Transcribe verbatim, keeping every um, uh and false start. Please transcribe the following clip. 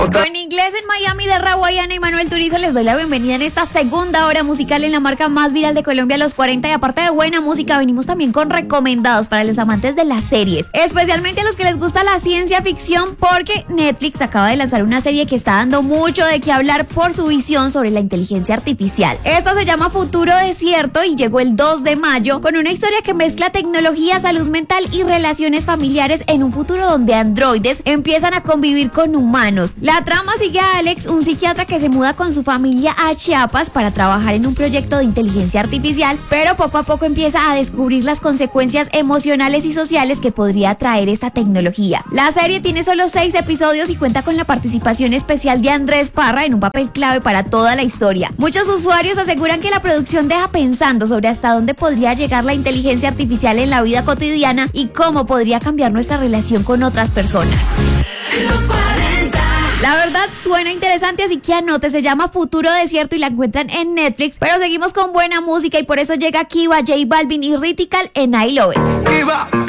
Con Inglés en Miami de Rawayana y Manuel Turizo les doy la bienvenida en esta segunda hora musical en la marca más viral de Colombia, Los cuarenta. Y aparte de buena música, venimos también con recomendados para los amantes de las series, especialmente a los que les gusta la ciencia ficción, porque Netflix acaba de lanzar una serie que está dando mucho de qué hablar por su visión sobre la inteligencia artificial. Esta se llama Futuro Desierto y llegó el dos de mayo con una historia que mezcla tecnología, salud mental y relaciones familiares en un futuro donde androides empiezan a convivir con humanos. La trama sigue a Alex, un psiquiatra que se muda con su familia a Chiapas para trabajar en un proyecto de inteligencia artificial, pero poco a poco empieza a descubrir las consecuencias emocionales y sociales que podría traer esta tecnología. La serie tiene solo seis episodios y cuenta con la participación especial de Andrés Parra en un papel clave para toda la historia. Muchos usuarios aseguran que la producción deja pensando sobre hasta dónde podría llegar la inteligencia artificial en la vida cotidiana y cómo podría cambiar nuestra relación con otras personas. La verdad suena interesante, así que anote, se llama Futuro Desierto y la encuentran en Netflix. Pero seguimos con buena música y por eso llega Kiva, J Balvin y Ritical en I Love It.